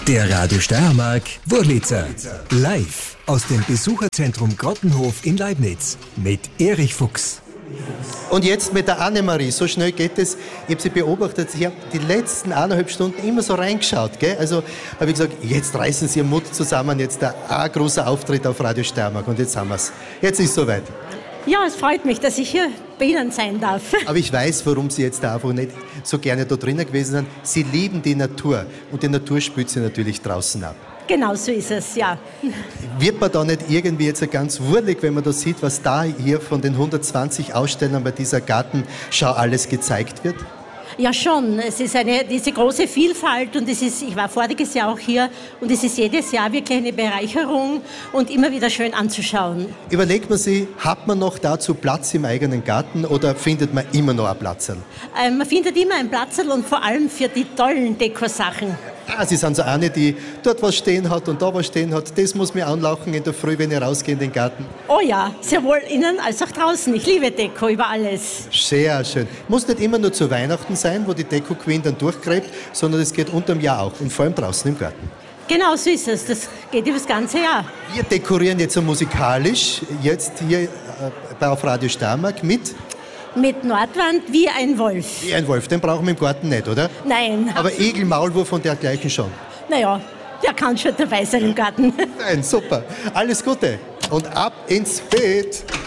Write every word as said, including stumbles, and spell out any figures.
Der Radio Steiermark Wurlitzer. Live aus dem Besucherzentrum Grottenhof in Leibniz mit Erich Fuchs. Und jetzt mit der Annemarie, so schnell geht es. Ich habe sie beobachtet, ich habe die letzten eineinhalb Stunden immer so reingeschaut. Gell? Also habe ich gesagt, jetzt reißen Sie Ihren Mut zusammen, jetzt ein, ein großer Auftritt auf Radio Steiermark und jetzt haben wir es. Jetzt ist es soweit. Ja, es freut mich, dass ich hier bei Ihnen sein darf. Aber ich weiß, warum Sie jetzt da einfach nicht so gerne da drinnen gewesen sind. Sie lieben die Natur und die Natur spült Sie natürlich draußen ab. Genau so ist es, ja. Wird man da nicht irgendwie jetzt ganz wurlig, wenn man da sieht, was da hier von den hundertzwanzig Ausstellern bei dieser Gartenschau alles gezeigt wird? Ja, schon. Es ist eine, diese große Vielfalt und es ist, ich war voriges Jahr auch hier und es ist jedes Jahr wirklich eine Bereicherung und immer wieder schön anzuschauen. Überlegt man sich, hat man noch dazu Platz im eigenen Garten oder findet man immer noch einen Platz? Ähm, man findet immer einen Platz und vor allem für die tollen Dekosachen. Ah, Sie sind so eine, die dort was stehen hat und da was stehen hat. Das muss mir anlachen in der Früh, wenn ich rausgehe in den Garten. Oh ja, sowohl innen als auch draußen. Ich liebe Deko über alles. Sehr schön. Muss nicht immer nur zu Weihnachten sein, wo die Deko-Queen dann durchgräbt, sondern es geht unterm Jahr auch und vor allem draußen im Garten. Genau so ist es. Das geht über das ganze Jahr. Wir dekorieren jetzt so musikalisch, jetzt hier äh, bei auf Radio Steiermark mit... Mit Nordwand wie ein Wolf. Wie ein Wolf, den brauchen wir im Garten nicht, oder? Nein. Aber Igel, Maulwurf und dergleichen schon. Naja, der kann schon dabei sein im Garten. Nein, super. Alles Gute und ab ins Bett.